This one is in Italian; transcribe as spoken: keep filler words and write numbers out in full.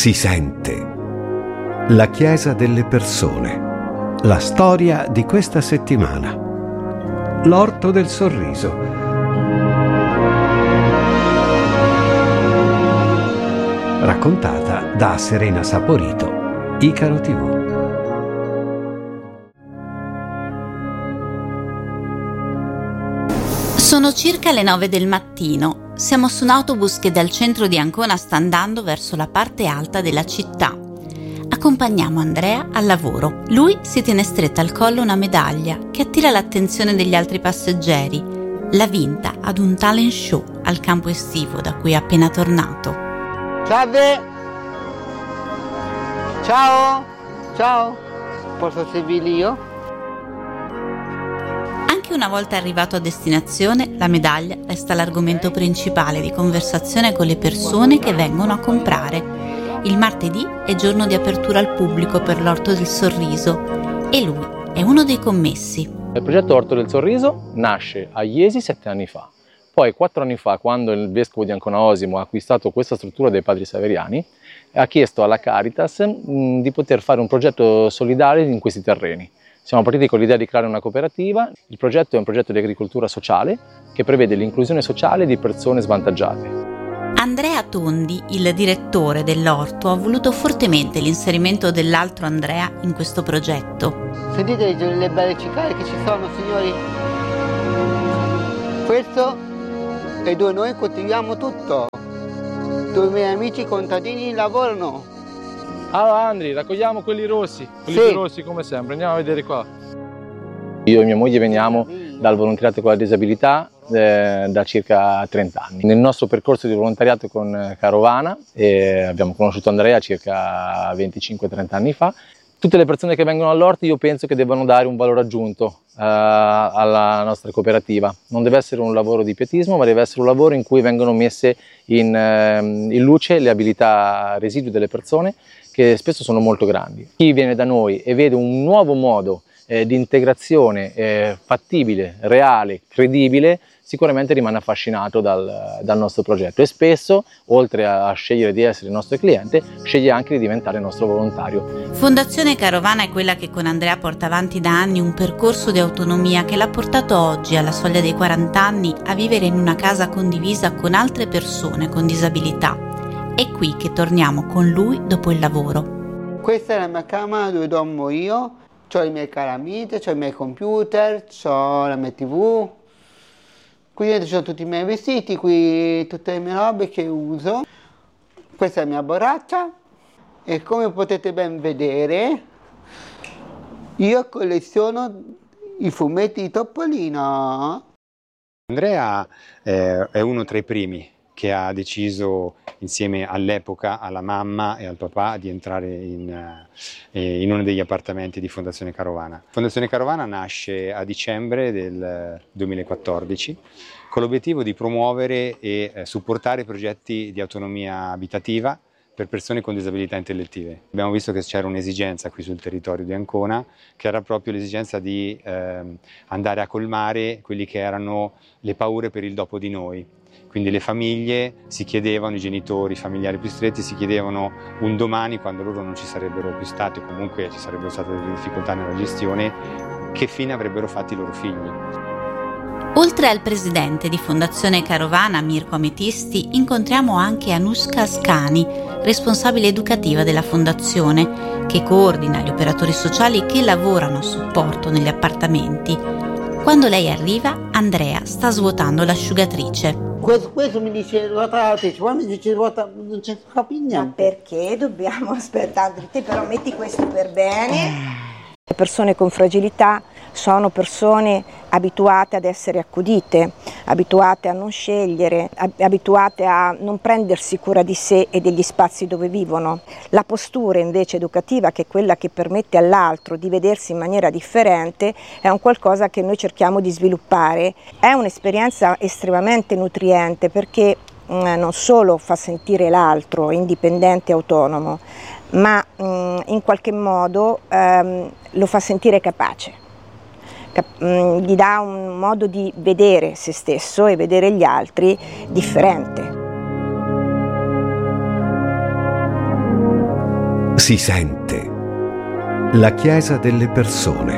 si sente. La Chiesa delle persone. La storia di questa settimana. L'Orto del Sorriso. Raccontata da Serena Saporito, Icaro tivù. Sono circa le nove del mattino. Siamo su un autobus che dal centro di Ancona sta andando verso la parte alta della città. Accompagniamo Andrea al lavoro. Lui si tiene stretta al collo una medaglia che attira l'attenzione degli altri passeggeri. L'ha vinta ad un talent show al campo estivo da cui è appena tornato. Salve! Ciao! Ciao! Posso servirli io? Anche una volta arrivato a destinazione, la medaglia resta l'argomento principale di conversazione con le persone che vengono a comprare. Il martedì è giorno di apertura al pubblico per l'Orto del Sorriso e lui è uno dei commessi. Il progetto Orto del Sorriso nasce a Iesi sette anni fa. Poi quattro anni fa, quando il vescovo di Ancona Osimo ha acquistato questa struttura dei Padri Severiani, ha chiesto alla Caritas mh, di poter fare un progetto solidario in questi terreni. Siamo partiti con l'idea di creare una cooperativa. Il progetto è un progetto di agricoltura sociale che prevede l'inclusione sociale di persone svantaggiate. Andrea Tondi, il direttore dell'orto, ha voluto fortemente l'inserimento dell'altro Andrea in questo progetto. Sentite le belle cicale che ci sono, signori? Questo è dove noi coltiviamo tutto, dove i miei amici contadini lavorano. Allora Andri, raccogliamo quelli rossi, quelli Sì. più rossi come sempre, andiamo a vedere qua. Io e mia moglie veniamo dal volontariato con la disabilità eh, da circa trenta anni. Nel nostro percorso di volontariato con Carovana eh, abbiamo conosciuto Andrea circa venticinque trenta anni fa. Tutte le persone che vengono all'orto io penso che devono dare un valore aggiunto eh, alla nostra cooperativa. Non deve essere un lavoro di pietismo, ma deve essere un lavoro in cui vengono messe in, eh, in luce le abilità residue delle persone, che spesso sono molto grandi. Chi viene da noi e vede un nuovo modo eh, di integrazione eh, fattibile, reale, credibile, sicuramente rimane affascinato dal, dal nostro progetto e spesso, oltre a scegliere di essere il nostro cliente, sceglie anche di diventare il nostro volontario. Fondazione Carovana è quella che con Andrea porta avanti da anni un percorso di autonomia che l'ha portato oggi, alla soglia dei quaranta anni, a vivere in una casa condivisa con altre persone con disabilità. È qui che torniamo con lui dopo il lavoro. Questa è la mia camera dove dormo io, ho i miei calamite, ho i miei computer, ho la mia tivù. Qui dentro ci sono tutti i miei vestiti, qui tutte le mie robe che uso. Questa è la mia borraccia e come potete ben vedere io colleziono i fumetti di Topolino. Andrea eh, è uno tra i primi che ha deciso insieme all'epoca alla mamma e al papà di entrare in, eh, in uno degli appartamenti di Fondazione Carovana. Fondazione Carovana nasce a dicembre del duemilaquattordici con l'obiettivo di promuovere e eh, supportare progetti di autonomia abitativa per persone con disabilità intellettive. Abbiamo visto che c'era un'esigenza qui sul territorio di Ancona, che era proprio l'esigenza di eh, andare a colmare quelli che erano le paure per il dopo di noi. Quindi le famiglie si chiedevano, i genitori, i familiari più stretti si chiedevano un domani, quando loro non ci sarebbero più stati o comunque ci sarebbero state delle difficoltà nella gestione, che fine avrebbero fatto i loro figli. Oltre al presidente di Fondazione Carovana, Mirko Ametisti, incontriamo anche Anushka Ascani, responsabile educativa della fondazione, che coordina gli operatori sociali che lavorano a supporto negli appartamenti. Quando lei arriva, Andrea sta svuotando l'asciugatrice. Questo, questo mi dice ruotatrice, poi mi dice ruota, non c'è capi niente. Ma perché dobbiamo aspettare? Te però metti questo per bene. Le persone con fragilità sono persone abituate ad essere accudite, abituate a non scegliere, abituate a non prendersi cura di sé e degli spazi dove vivono. La postura invece educativa, che è quella che permette all'altro di vedersi in maniera differente, è un qualcosa che noi cerchiamo di sviluppare. È un'esperienza estremamente nutriente perché non solo fa sentire l'altro indipendente e autonomo, ma mh, in qualche modo ehm, lo fa sentire capace, Cap- mh, gli dà un modo di vedere se stesso e vedere gli altri differente. Si sente. La Chiesa delle persone.